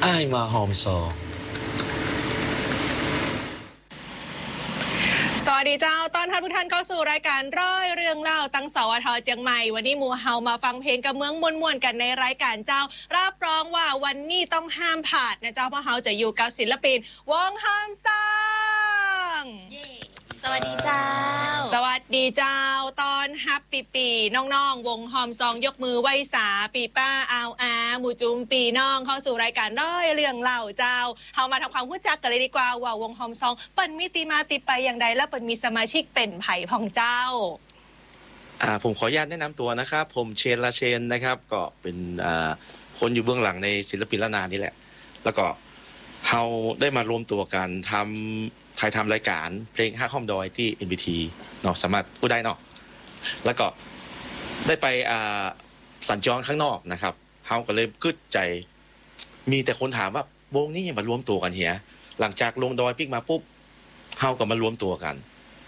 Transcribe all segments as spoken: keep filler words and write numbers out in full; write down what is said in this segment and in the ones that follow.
อ้ายมาหอมซอสวัสดีเจ้าตอนท่านทุกท่านเข้าสู่รายการร้อยเรื่องเล่าตั้งสวทเจียงใหม่วันนี้หมู่เฮามาฟังเพลงกับเมืองม่วนๆกันในรายการเจ้ารับรองว่าวันนี้ต้องห้ามผ่านนะเจ้าเพราะเฮาจะอยู่กับศิลปินวงฮอมซองสวัสดีเจ้าสวัสดีเจ้าตอนฮับปีปีน้องๆวงฮอมซองยกมือไหว้สาปีป้าอาวอาหมู่จุมปีน้องเข้าสู่รายการร้อยเรื่องเล่าเจ้าเฮามาทำความรู้จักกันเลยดีกว่าว่าวงฮอมซองเปิดมีตีมาติไปอย่างใดและเปิดมีสมาชิกเป็นไผ่ของเจ้าอ่าผมขออนุญาตแนะนำตัวนะครับผมเชนละเชนนะครับก็เป็นอ่าคนอยู่เบื้องหลังในศิลปินละนานี่แหละแล้วก็เฮาได้มารวมตัวกันทำถ่ายทำรายการเพลงห้าข้อมดอยที่ เอ็น บี ที เนาะสามารถพูดได้เนาะแล้วก็ได้ไปอ่าสัญจรข้างนอกนะครับเฮาก็เลยกึดใจมีแต่คนถามว่าวงนี้ยังมารวมตัวกันเหียหลังจากลงดอยปิ๊กมาปุ๊บเฮาก็มารวมตัวกัน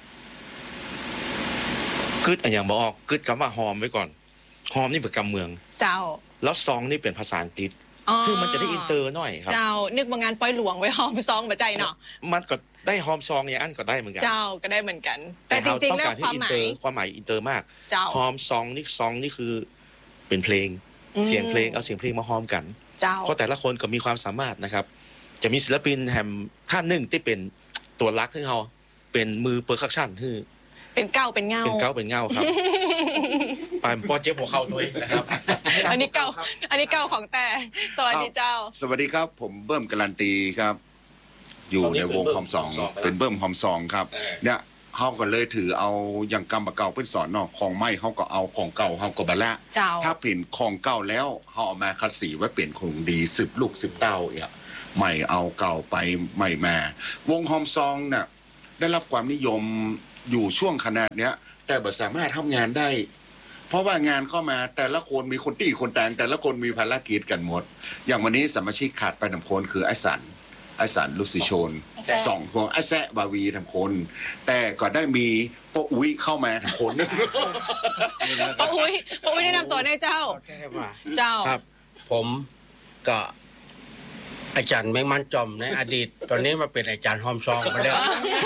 กึดอย่างบอกกึดคำว่าฮอมไว้ก่อนฮอมนี่เป็นคำเมืองเจ้าแล้วซองนี่เป็นภาษาอังกฤษคือมันจะได้อินเตอร์หน่อยครับเจ้านึกว่างานปล่อยหลวงไว้ฮอมซองบ่ใจเนาะมันก็ได้ฮอมซองเนี่ยอันก็ได้เหมือนกันเจ้าก็ได้เหมือนกันแต่จริงๆแล้วความหมายความหมายอินเตอร์มากฮอมซองนี่ซองนี่คือเป็นเพลงเสียงเพลงเอาเสียงเพลงมาฮอมกันเพราะแต่ละคนก็มีความสามารถนะครับจะมีศิลปินแฮมท่านหนึ่งที่เป็นตัวรักที่เขาเป็นมือเปอร์คัชชั่นคือเป็นเก้าเป็นเงาเป็นเก้าเป็นเงาครับปานปอเจ็บหัวเข่าตัวเองนะครับอันนี้เก้าอันนี้เก้าของแต่สวัสดีเจ้าสวัสดีครับผมเบิ้มการันตีครับอยู่ในวงฮอมซองเป็นเบิ้มฮอมซองครับเนี่ยเขาก็เลยถือเอาอย่างกรรมเก่าเป็นสอนเนาะของไม่เขาก็เอาของเก่าเขาก็บละถ้าเปลี่ยนของเก่าแล้วเขาเอามาคัดสีไว้เปลี่ยนของดีสิบลูกสิบเต้าเนี่ยใหม่เอาเก่าไปใหม่มาวงฮอมซองเนี่ยได้รับความนิยมอยู่ช่วงขนาดเนี้ยแต่บ่สามารถทำงานได้เพราะว่างานเข้ามาแต่ละคนมีคนตีคนแต่งแต่ละคนมีภารกิจกันหมดอย่างวันนี้สมาชิกขาดไปหนึ่งคนคือไอสันไอสันลุสิโชนสองคนไอแซะบาวีทั้งคนแต่ก็ได้มีโปอุ้ยเข้ามาทั้งคนโปอุ้ยโปอุ้ยได้นำตัวในเจ้าเจ้าครับผมก็อาจารย์แมงมันจอมในอดีตตอนนี้มาเป็นอาจารย์ฮอมซองไปแล้ว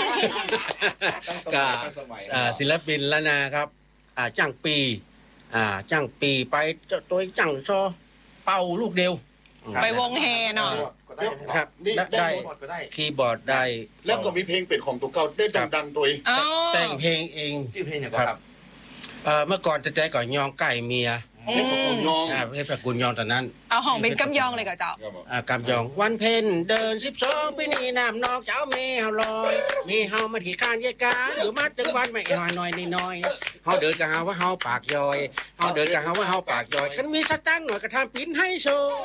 ก็ศิลปินละนะครับจ้างปีจ้างปีไปตัวจ้างซอเป่าลูกเดียวไปวงแฮเนาะครับได้คีย์บอร์ดได้แล้วก็มีเพลงเป็นของตัวเก่าได้ดังๆตัวแต่งเพลงเองชื่อเพลงอย่างไรครับเมื่อก่อนจะใจก่อนยองไก่เมียเพชรกุญยองเพชรกุญยองตอนนั้นเอาห้องเป็นกำยองเลยกับเจ้าอ่ากำยองวันเพ็ญเดินสิบสองปีนี้น้ำนอกเจ้าเมย์เฮาลอยมีเฮามาที่การยกาหรือมาถึงวันไม่หาหน่อยนิดหน่อยเฮาเดินก็หาว่าเฮาปากย่อยเฮาเดินก็หาว่าเฮาปากย่อยกันมีสตังค์หน่อยก็ทำปิ้นให้โชว์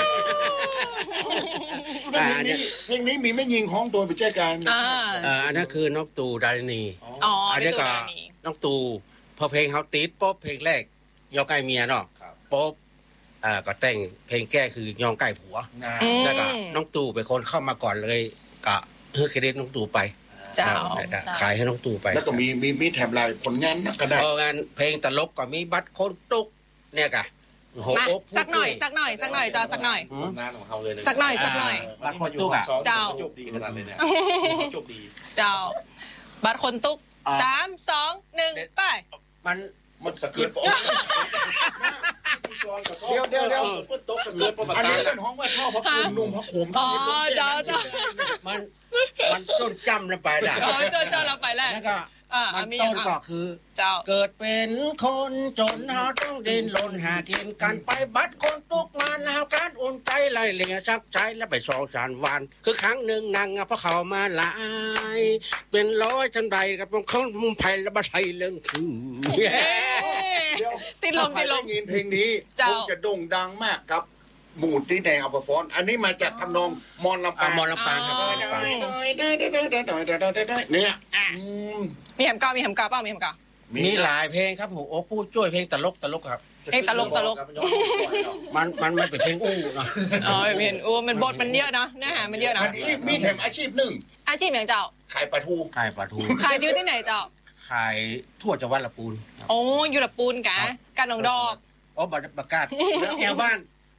เพลงนี้เพลงนี้มีไม่ยิงห้องตัวไปแจ้กันอ่าอันนั้นคือนกตู่ดารณีอ๋ออันนี้ก็นกตู่พอเพลงเฮาติดป๊บเพลงแรกยองไก่เมียเนาะป๊บอ่าก็แต่งเพลงแก้คือยองไก่ผัวแล้วก็น้องตู่เป็นคนเข้ามาก่อนเลยก็เฮ้ยเครดิตน้องตู่ไปเจ้าขายให้น้องตู่ไปแล้วก็มีมีมีแถมลายผลงานนักก็ได้เอองานเพลงตลกก็มีบัตรคนตุกเนี่ยกะมาสักหน่อยสักหน่อยสักหน่อยเจ้าสักหน่อยสักหน่อยสักหน่อยบัตรคนตุกอ่ะเจ้าจบดีขนาดเลยเนี่ยจบดีเจ้าบัตรคนตุกสามสองหนึ่งไปมันมันสะเกิดเดี๋ยวเดี๋ยวเดี๋ยวอันนี้เป็นห้องว่าท่อพระโขมนุ่มพระโขมอ๋อเจ้าเจ้ามันมันต้นจำลงไปแหละอ๋อเจ้าเจ้าเราไปแล้วแล้วก็มันต้นก็คือเกิดเป็นคนจนเฮาต้องเดินหล่นหากินกันไปบัดคนตุกมาแล้วการอุ่นใจไล่เลี่ยชักใจแล้วไปสองสามวันคือครั้งหนึ่งนางเพราะเขามาหลายเป็นร้อยจังใดกับคนมุมไผ่แล้วมาใช้เรื่องคือติดลมติดลมยินเพลงนี้คงจะโด่งดังมากครับหมู่ที่แดงอัลฟอนอันนี้มาจากทำนองมอนลำปางมอนลำปางครับเนี่ยมีแหมกามีแหมกาเปล่ามีแหมกามีหลายเพลงครับโอ้พูดช่วยเพลงตลกตลกครับเพลงตลกตลกมันมันไม่เป็นเพลงอู้เนาะอ๋อเพลงอู้มันบทมันเยอะเนาะเนื้อหามันเยอะนะอันนี้มีแถมอาชีพหนึ่งอาชีพอย่างเจ้าขายปลาทูขายปลาทูขายอยู่ที่ไหนเจ้าขายทั่วจังหวัดลำพูนโอ้อยู่ลำพูนกะกันหนองดอกโอ้บัตรประกาศแถวบ้าน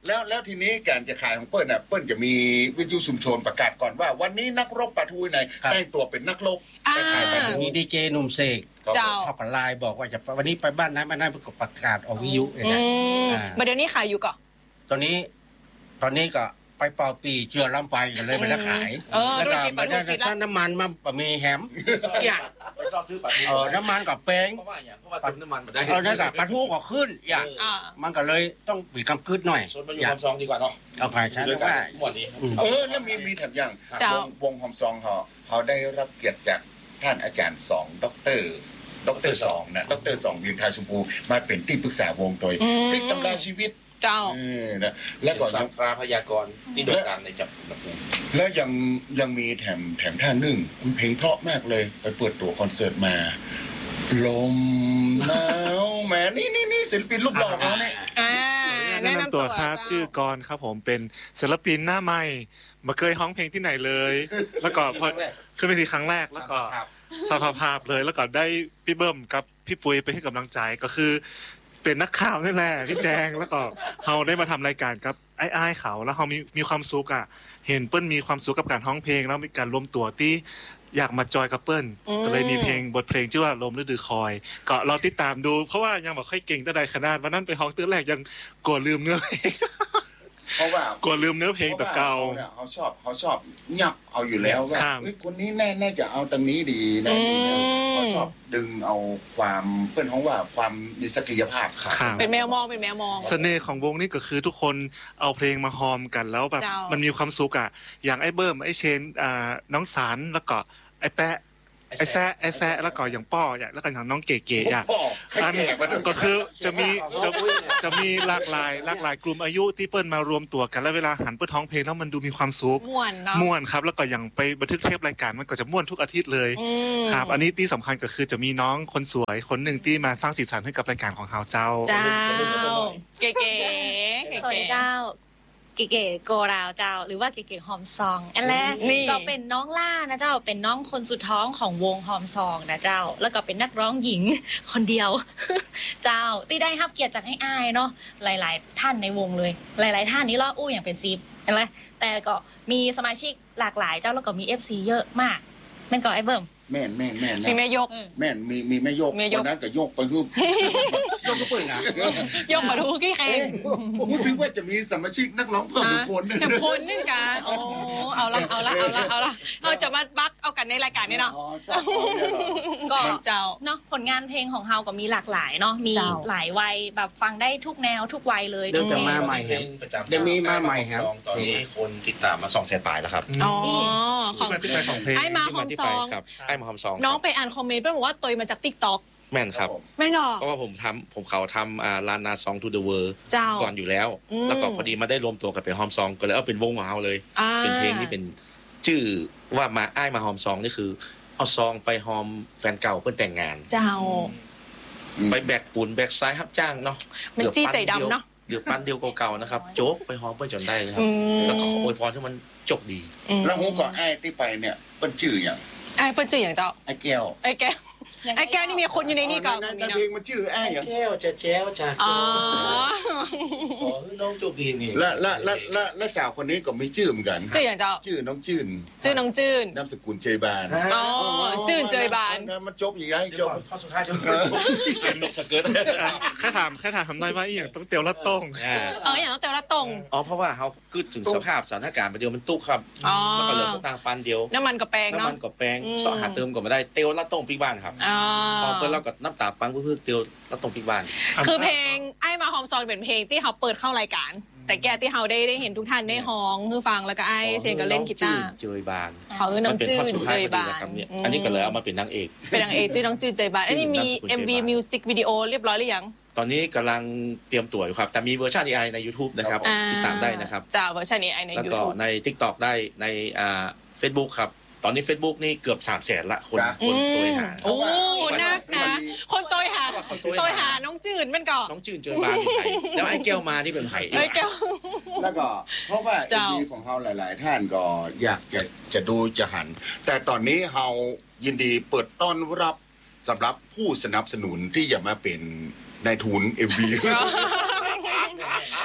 แล้วแล้วทีนี้การจะขายของเปิ้ลน่ะเปิ้ลจะมีวิทยุชุมชนประกาศก่อนว่าวันนี้นักรบปะทูไหนแต่งตัวเป็นนักรบไปขายปะทูมีดีเจหนุ่มเสกเจ้าเขาก็ไลน์บอกว่าจะวันนี้ไปบ้านนั้นบ้านนั้นประกาศออกวิทยุเลยอืนะมอ่ามาเดี๋ยวนี้ขายอยู่ก่อนตอนนี้ตอนนี้ก็ไปเป่าปีเชื่อลำไปกันเลยไม่ได้ขายเออแล้วก็ธุรกิจมาได้ธุรกิจละถ้าน้ำมันมาบะมีแฮมอย่างไปซ่อซื้อปลาทูเออน้ำมันกับแป้งเพราะว่าอย่างเพราะว่าเติมน้ำมันมาได้เออนั่นกับปลาทูก็ขึ้นอย่างอ่ามันก็เลยต้องบีบกำกึดหน่อยชนมาอยู่ความซองดีกว่าเนาะเอาไปใช่ด้วยไหมกันว่าหมดนี้เออแล้วมีมีแถมอย่างเจ้าวงวงหอมซองเขาเขาได้รับเกียรติจากท่านอาจารย์สองด็อกเตอร์ด็อกเตอร์สองนะด็อกเตอร์สองเวียงทาชมพูมาเป็นที่ปรึกษาวงโดยพลิกตำราชีวิตเจ้าเออนะแล้วก็สายังตราพยากรณ์ที่โด่งดังในจับปะทูแล้วยังยังมีแถมแถมท่านหนึ่งอุ๊ยเพลงเพราะมากเลยไปเปิดตัวคอนเสิร์ตมา ลมหนาวแหมนี่นี่นี่ศิลปินรูปหล่อเขาเนี่ยอ่าแนะนำตัวครับชื่อกรครับผมเป็นศิลปินหน้าใหม่มาเคยร้องเพลงที่ไหนเลย แล้วก็พอขึ้นไปทีครั้งแรกแล้วก็สารภาพเลยแล้วก็ได้พี่เบิ้มกับพี่ปุ้ยไปให้กำลังใจก็คือเป็นนักข่าวนี่แหละพี่แจงแล้วก็เราได้มาทำรายการกับไอ้ไอ้ายเขาแล้วเรามีมีความสุขอ่ะเห็นเปิ้ลมีความสุขกับการร้องเพลงแล้วมีการรวมตัวที่อยากมาจอยกับเปิ้ลก็เลยมีเพลงบทเพลงชื่อว่าลมฤดูคอยก็เราติดตามดูเพราะว่ายังบอกค่อยเก่งแต่ใดขนาดวันนั้นไปร้องเตื้อแรกยังกลัวลืมเนื้อเพลงเพราะว่ากลัวลืมเนื้อเพลงแต่เก่าพระว่ขนี่ยเขาชอบเขาชอบยับเอาอยู่แล้วว่าครับเฮ้ยคนนี้แน่น่าจะเอาตรงนี้ดีนะเขาชอบดึงเอาความเพื่อนของว่าความมีศักยภาพครับครับเป็นแมวมองเป็นแมวมองเสน่ห์ของวงนี่ก็คือทุกคนเอาเพลงมาฮอมกันแล้วแบบเจ้ามัมันมีความสุขอ่ะอย่างไอ้เบิ้มไอ้เชนอ่าน้องสารแล้วก็ไอ้แปะไอ้แซะไอ้แซะแล้วก็อย่างป้ออย่างแล้วก็อย่างน้องเก๋ๆอ่ะพ่อใครอันแก่มาด้วยก็คือจะมีจะจะมีหลากหลายหลากหลายกลุ่มอายุที่เปิ้ลมารวมตัวกันแล้วเวลาหันเปิ้ลท้องเพลงแล้วมันดูมีความสุขม่วนเนาะม่วนครับแล้วก็อย่างไปบันทึกเทปรายการมันก็จะม่วนทุกอาทิตย์เลยอืมครับ อันนี้ที่สำคัญก็คือจะมีน้องคนสวยคนหนึ่งที่มาสร้างสีสันให้กับรายการของเฮาเจ้าเจ้าเก๋ๆเก๋ๆสวัสดีเจ้า เก๋ๆโกราวเจ้า หรือว่าเก๋ๆหอมซองอันแรกนี่ก็เป็นน้องล่านะเจ้าเป็นน้องคนสุดท้องของวงหอมซองนะเจ้า แล้วก็เป็นนักร้องหญิงคนเดียว เจ้าที่ได้รับเกียรติจากให้อายเนาะหลายๆ ท่านในวงเลย หลายๆท่านนี้ล่ออู้อย่างเป็นซีฟอะไรแต่ก็มีสมาชิกหลากหลายเจ้าแล้วก็มี เอฟ ซี เยอะมากแม่นก็ไอ้เบิ่มแม่นแม่นแม่นมีแม่ยกแม่นมีมีแม่โยกแม่ยกคนนั้นก็โยกไปคือยกกระปืนนะยกมาดูกี่แข่งผมรู้สึกว่าจะมีสมาชิกนักร้องเพิ่มอีกคนหนึงหนึ่งคนหนึ่งกันโอ้เอาละเอาละเอาละเอาละเราจะมาบักเอากันในรายการนี่เนาะอ๋อชอบเขาเนี่ยเหรอก็เจ้าเนาะผลงานเพลงของเฮาก็มีหลากหลายเนาะมีเจ้าหลายวัยแบบฟังได้ทุกแนวทุกวัยเลยเดี๋ยวทุกจะเพลมาง ใหม่ครับประจำเดี๋ยวมีมาใหม่ครับตอนนี้คนติดตามมาสองแสนปลายแล้วครับอ๋อของที่มาที่ไปของเพลงไอ้มาหอมที่ซไปองครับไอ้มาหอมซองน้องไปอ่านคอมเมนต์เพื่อนบอกว่าตัวมาจากติ๊กต็อกแม่นครับแม่งเหรอเพราะว่าผมทำผมเขาทำอ่าลานนาซองทูเดอะเวิร์เจ้าก่อนอยู่แล้วอืมแล้วก็พอดีมาได้รวมตัวกันเป็นหอมซองก็เลยเอาเป็นวงของเราเลยอ่าเป็นเพลงที่เป็นชื่อว่ามาไอ้ายมาหอมซองนี่คือเอาซองไปหอมแฟนเก่าเพื่อนแต่งงานเจ้าไปแบกปูนแบกซ้ายรับจ้างเนาะมันจี้ใจดำเนาะเดี๋ยวปั้นเดียวเก่าๆนะครับโจ๊กไปหอมเพื่อนจนได้เลยครัอืบมแล้วก็ขออวยพรให้มันจบดีอืมแล้วหูก็ไอ้ที่ไปเนี่ยเป็นชื่ออย่างไอ้เปิ้ลจื่ออย่างเจ้าไอ้แก้วไอ้แก้วไอ้แก้วนี่มีคนอยู่ในนี่ก่อนในมีในเนาะเพลงมันชื่อไอ้อย่างแก้วจะแจ้วจากอ๋อขอให้น้องโชคดีนี่และและและและและสาวคนนี้ก็มีชื่อเหมือนกันจื่ออย่างเจ้าชื่อน้องจืนจื่อน้องจืนนามสกุลเจยบานอ๋อจื่นเจยบานมันจบอย่างไรจเดี๋ยวบก่อนท่อนสุดท้ายจะเป็นตกสเกิร์ตแค่ถามแค่ถามทำได้ว่าอีอย่างต้องเตียวละต้งอ่าเอออย่างต้องแต่ละตรงอ๋อเพราะว่าเขากึดถึงสภาพสถานการณ์ประเดี๋ยวมันตุกครับอ๋อแล้วก็เหลือสตางค์ปันเดียวน้ำมันกับแปลงน้ำเนาะมันกับแป้งอืมเสาะหาเติมก็ไม่ได้เตียวละต้งปีบ้านครับอ๋อพอเปิ้ลเราก็น้ำตาปังเพื่อเตียวละต้งปีบ้านคือเพลงไอ้มาฮอมซองเป็นเพลงที่เขาเปิดเข้ารายการ แต่แกที่เขาได้ได้เห็นทุกท่านได้ฮ้องคือฟังแล้วก็ไอ้เชนก็เล่นกีตาร์เจยบานเขาคือน้องจื้นมัป็ท่สุดเจท้ายยพอดีบานนะครับเนี่ยอันนี้ก็เลยเอามาเป็นนางเอกเป็นนางเอกชื่อน้องจื้นเจยบานอันนี้มีนามสกุลเจยบานเอ็ม วี Music Video เรียบร้อยหรือยังตอนนี้กำลังเตรียมตัวอยู่ครับ แต่มีเวอร์ชัน เอ ไอ ใน YouTube นะครับอ่าติดตามได้นะครับจ้าเวอร์ชันนี้ไอในแล้วยูก็ทูบใน TikTok ได้ในอ่า Facebook ครับ ตอนนี้ Facebook นี่เกือบ3 0 0แสนละคนครับคนตัวหาโอ้นักนะ คนโตยหาคนโตยหาโตยหาน้องจืนมันก่อนน้องจืนเจอบานเป็นไผ่แล้วไอ้แก้วมานี่เป็นไผ่ไอ้แก้วแล้วก็เพราะว่าเอ็เจ้ามวีของเขาหลาย ๆ ท่านก็อยากจะจะดูจะหัน แต่ตอนนี้เรายินดีเปิดต้อนรับสำหรับผู้สนับสนุนที่จะมาเป็นนายทุน เอ็ม วีเขาเขาก็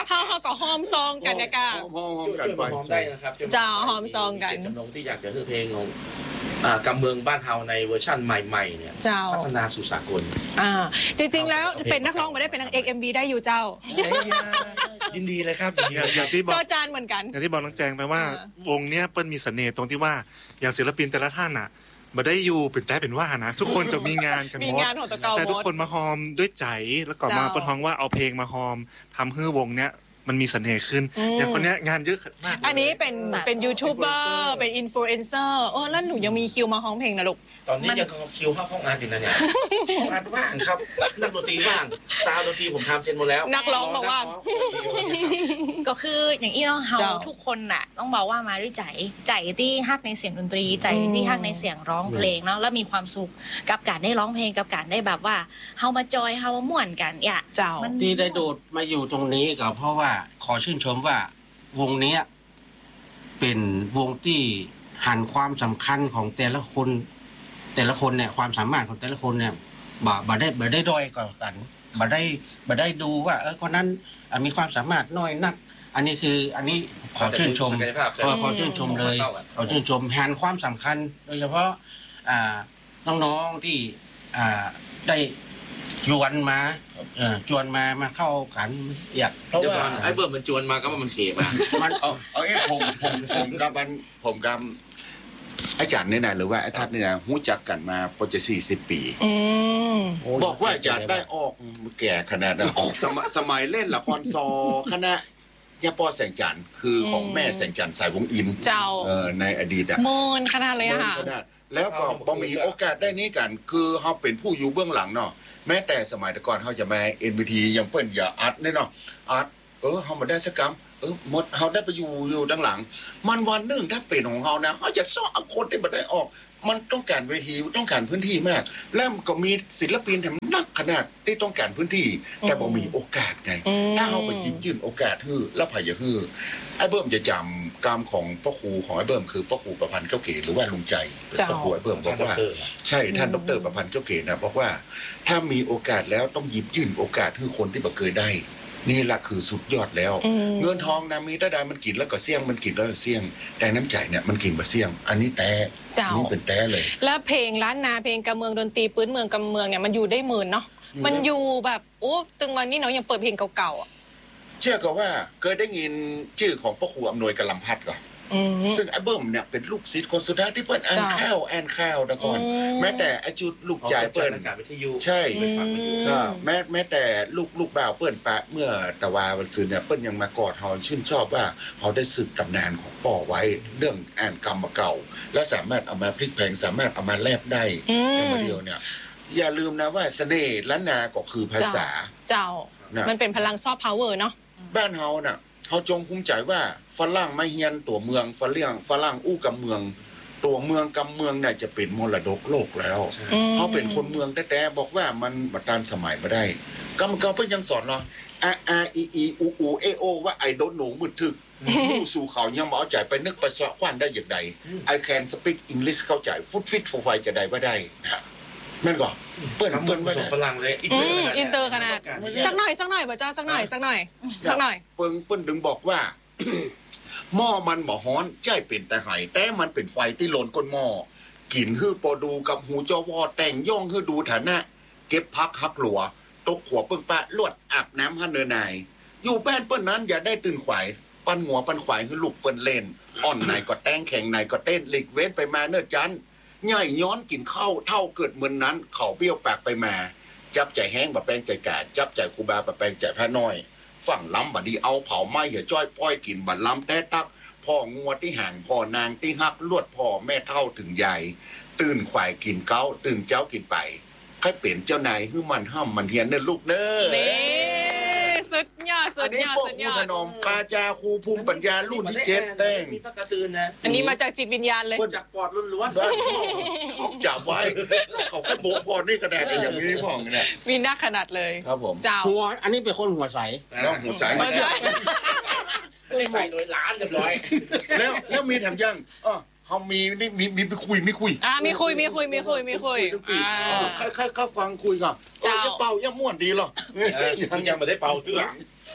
ก็หอมซองกันนะกะหอมๆกันไปหอมได้นะครับจ้าหอมซองกันเจตจำนงที่อยากจะคือเพลงของอ่ากำเมืองบ้านเฮาในเวอร์ชั่นใหม่ๆเนี่ยเจ้าพัฒนาสู่สากลอ่าจริงๆแล้วเป็นนักร้องมาได้เป็นนางเอก เอ็ม วี ได้อยู่เจ้ายินดีเลยครับยินดีอย่างอย่างที่บอจกอจานเหมือนกันอย่างที่บอกน้องแจงไปว่าอ่าวงเนี้ยเปิ้ลมีเสน่ห์ตรงที่ว่าอย่างศิลปินแต่ละท่านอ่ะมาได้อยู่เป็นแต่เป็นว่านะทุกคนจะมีงานกันมีหมดงานของตะเกาแต่หมทุกดคนมาฮอมด้วยใจแล้วก็เจ้ามมาประท้องว่าเอาเพลงมาฮอมทำให้วงเนี้ยมันมีเสน่ห์ขึ้นอืมอย่างคนเนี้ยงานเยอะมากเลยอันนี้เป็นเป็นยูทูบเบอร์เป็นอินฟลูเอนเซอร์โอ้แล้วหนูยังมีคิวมาร้องเพลงนะลูกตอนนี้ยังคิวเข้าห้องงานอยู่นะเนี่ยห้องงานว่างครับนักดนตรีว่างซาวด์ดนตรีผมทำเสร็จหมดแล้วนักร้องบอกว่าก็คืออย่างอี้เนาะเฮาเจ้าทุกคนน่ะต้องบอกว่ามาด้วยใจใจที่ฮักในเสียงดนตรีใจที่ฮักในเสียงร้องเพลงเนาะแล้วมีความสุขกับการได้ร้องเพลงกับการได้แบบว่าเฮามาจอยเฮามาม่วนกันอ่ะเจ้ามันที่ได้โดดมาอยู่ตรงนี้ก็เพราะว่าขอชื่นชมว่าวงเนี้ยเป็นวงที่หันความสำคัญของแต่ละคน แต่ละคนเนี่ยความสามารถของแต่ละคนเนี่ยบ่บ่ได้บ่ได้ด้อยกว่ากันบ่ได้บ่ได้ดูว่าเออคนนั้นอ่ะมีความสามารถน้อยนัก อันนี้คืออันนี้ขอชื่นชมศักยภาพขอขอชื่นชมเลยเท่ากันขอชื่นชมหันความสำคัญ โดยเฉพาะอ่าน้องๆที่อ่าได้จวนมาเออจวนมามาเข้าขันอยากเพราะเดี๋ยวว่าก่อนไอ้เบิร์ดมันจวนมาก็ว่ามันเสียมามันเอาเอาเอ้ผมผมผมกับมันผมกับอาจารย์เนี่ยนะหรือว่าไอ้ทัดเนี่ยนะรู้จักกันมาปจะสี่สิบปีอืมบอกว่าอาจารย์ได้ออกแก่ขนาดนั้นสมัยสมัยเล่นละครซอคณะยาปอแสงจันทร์คือของแม่แสงจันทร์สายวงอินเจ้าเออในอดีตอะโมนขนาดเลยอะค่ะขนาดแล้วก็บ่มีโอกาสได้นี้กัน คือเฮาเป็นผู้อยู่เบื้องหลังเนาะแม้แต่สมัยแต่ก่อนเฮาจะมา เอ็น บี ที ยังเปิ้นอย่าอัดเนี่ยเนาะอัดเออเฮามาได้สักกรรมเออหมดเฮาได้ไปอยู่อยู่ด้านหลัง มันวันหนึงถ้าเป็นของเฮานะเฮาจะซ้อเอาคนที่บ่ได้ออก มันต้องการเวทีต้องการพื้นที่มาก แล้วก็มีศิลปินแถมนักขนาดที่ต้องการพื้นที่ แต่บ่มีโอกาสไงอืมถ้าเฮาไปหยิบยื่นโอกาสฮื้อแล้วไผจะฮื้อไอ้เบิ่มจะจำกรรมของพ่อครูของไอ้เบิ่มคือพ่อครูประพันธ์เจ้าเก๋หรือว่าลุงใจเจ้าพ่อครูไอ้เบิ่มบอกว่า ใช่ท่านดรประพันธ์เจ้าเก๋นะบอกว่าถ้ามีโอกาสแล้วต้องหยิบยื่นโอกาสให้คนที่บ่เคยได้ นี่แหละคือสุดยอดแล้วอืมเงินทองนะมีแต่ใดมันกินแล้วก็เสี่ยงมันกินแล้วก็เสี่ยง แต่น้ำใจเนี่ยมันกินบ่เสี่ยง อันนี้แต่เจ้านี่เป็นแต่เลยแล้วเพลงล้านนาเพลงกำเมืองดนตรีปื้นเมืองกำเมืองเนี่ยมันอยู่ได้หมื่นเนาะอยู่ได้มันอยู่แบบโอ้ตึงวันนี้เนาะยังเปิดเพลงเก่าๆอ่ะเชื่อก็ว่าเคยได้ยินชื่อของพ่อครูอำนวยกำลังพัดก่อนอืมซึ่งไอ้เบิ้มเนี่ยเป็นลูกศิษย์คนสุดท้ายที่เปิ้นอ่านจ้ะข้าวอ่านข้าวแต่ก่อนอืมแม้แต่ไอ้จุดลูกจ่ายเปิ้นอากาศวิทยุใช่ไปฟังวิทยุก็แม้แม้แต่ลูกลูกบ่าวเปิ้นปะเมื่อตะวาวันซืนเนี่ยเปิ้นยังมากอดเฮาชื่นชอบว่าเขาได้สืบตำนานของป่อไว้เรื่องอ่านกรรมเก่า และสามารถเอามาพลิกแพลงสามารถเอามาแลบได้อืมอย่างเดียวเนี่ยอย่าลืมนะว่าเสน่ห์ล้านนาก็คือภาษาเจ้าน่ะมันเป็นพลังซอฟต์พาวเวอร์เนาะบ้านเฮาน่ะเฮาจงภูมิใจว่าฝรั่งมาเฮียนตัวเมืองฝรั่งฝรั่งอู้กับเมือง ตัวเมืองกับเมืองเนี่ยจะเป็นมรดกโลกแล้วอืมเขาเป็นคนเมืองแต่แต่บอกว่ามันบัตานสมัยมาได้กำเก่าเพิ่นยังสอนเนาะอาอาอีอีอูอูเอโอว่าไอโดนหนูมืดทึกผู้สู่เขายังบ่เอาใจไปนึกไปสะควันได้อย่างใด I can speak English เข้าใจฟุตฟิตฟูไฟจะได้ว่าได้นะแม่นก่อนเปิ้นคำเปิ้นผว่าสมได้ฝรั่งเลยอืมอินเตอร์ขนาดสักหน่อยสักหน่อยบ่เจ้าสักหน่อยสักหน่อยสักหน่อยเปิ้งเปิ้นถึงบอกว่า หม้อมันบ่ฮ้อนใจเป็นแต่ไห้แต่มันเป็นไฟที่โลนก้นหม้อกินฮื้อปอดูกับหูเจ้าวอแต่งย่องฮื้อดูฐานะ เก็บพักฮักหลัวตกขัวเปิ้งปะลวดอาบน้ำฮันเนอนายอยู่แป้นเปิ้นนั้นอย่าได้ตื่นขวายปันหัวปันขวายฮื้อลูกเปิ้นเล่นอ่อนไหนก็แต่งแข่งไหนก็เต้นหลีกเว้นไปมาเนิ่นจันใหญ่ย้อนกินข้าวเท่าเกิดเหมือนนั้นเข่าเปรี้ยวปากไปมาจับใจแห้งบะแปลงใจกาจับใจครูบาบะแปลงใจพระน้อยฝั่งล้ำบะดีเอาเผาไหม้อย่าจ้อยป้อยกินบัดล้ำแต่ตักพ่องัวที่ห่างพ่อนางที่ฮักลวดพ่อแม่เท่าถึงใหญ่ตื่นขวายกินเก้าตื่นเจ้ากินไปใครเป็นเจ้านายฮื้อมันห้ามมันเฮียนเด้อลูกเด้อนี่สุดยอดสุอัดนนี้ยอดพวกสุดคยรูอถดนอมกาจาครูภูมิปัญญารุ่นที่เจ็ดแต้งมีพระกระตือนนะอันนี้มาจากจิตวิญญาณเลยจากปอดล้วนๆบ้านเขาเขาจับไว้เขาแค่โบกพอนี่กระแดดอย่างนี้พ่องเนี่ยมีหน้าขนาดเลยครับผมเจ้าหัวอันนี้เป็นคนหัวใสแล้วหัวใสหัวใสจะใส่โดยล้านเรียบร้อยแล้วแล้วมีแถมยังอ๋อเขามีนี่มีมีไปคุยไม่คุยอ่ามีคุยมีคุยมีคุยมีคุยอ่าใครใครเขาฟังคุยก่อนเจ้าเออเป่ายังม่วนดีเหรอยังยังไม่ได้เป่าเตื้อ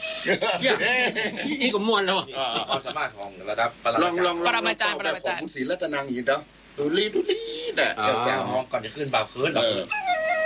นี่ก็มวนแล้วความสามารถของระดับลองลองลองแบบของคุณศรีรัตนังอย่างนี้เนาะดูลีดูลีน่ะเจ้าเจ้าก่อนจะขึ้นบ่าวคืนหรอ